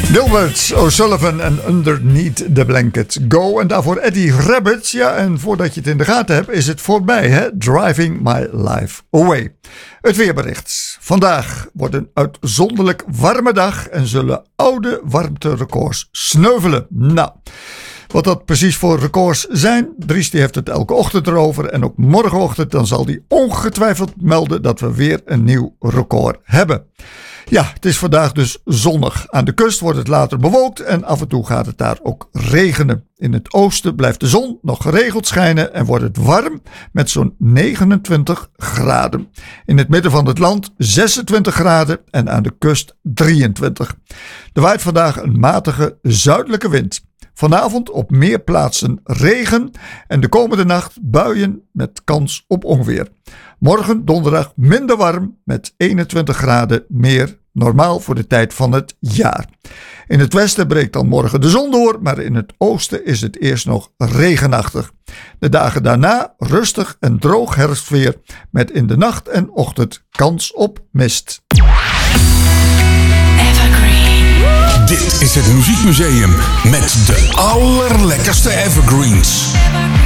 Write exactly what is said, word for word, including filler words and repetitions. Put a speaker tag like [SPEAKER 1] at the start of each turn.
[SPEAKER 1] Gilbert O'Sullivan en Underneath the Blanket. Go. En daarvoor Eddie Rabbit. Ja, en voordat je het in de gaten hebt, is het voorbij, hè? Driving My Life Away. Het weerbericht. Vandaag wordt een uitzonderlijk warme dag en zullen oude warmterecords sneuvelen. Nou, wat dat precies voor records zijn, Dries die heeft het elke ochtend erover. En ook morgenochtend dan zal hij ongetwijfeld melden dat we weer een nieuw record hebben. Ja, het is vandaag dus zonnig. Aan de kust wordt het later bewolkt en af en toe gaat het daar ook regenen. In het oosten blijft de zon nog geregeld schijnen en wordt het warm met zo'n negenentwintig graden. In het midden van het land zesentwintig graden en aan de kust drieëntwintig. Er waait vandaag een matige zuidelijke wind. Vanavond op meer plaatsen regen en de komende nacht buien met kans op onweer. Morgen donderdag minder warm met eenentwintig graden meer normaal voor de tijd van het jaar. In het westen breekt dan morgen de zon door, maar in het oosten is het eerst nog regenachtig. De dagen daarna rustig en droog herfstweer met in de nacht en ochtend kans op mist.
[SPEAKER 2] Dit is het Muziekmuseum met de allerlekkerste evergreens.